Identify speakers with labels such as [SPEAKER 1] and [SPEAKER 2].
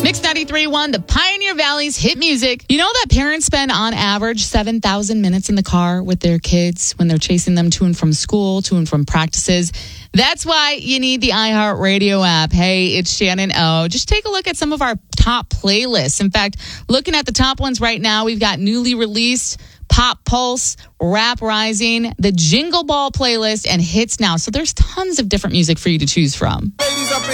[SPEAKER 1] Mix 93.1, the Pioneer Valley's hit music. You know that parents spend on average 7,000 minutes in the car with their kids when they're chasing them to and from school, to and from practices. That's why you need the iHeartRadio app. Hey, it's Shannon O. Just take a look at some of our top playlists. In fact, looking at the top ones right now, we've got newly released Pop Pulse, Rap Rising, the Jingle Ball playlist, and Hits Now. So there's tons of different music for you to choose from.
[SPEAKER 2] Ladies up in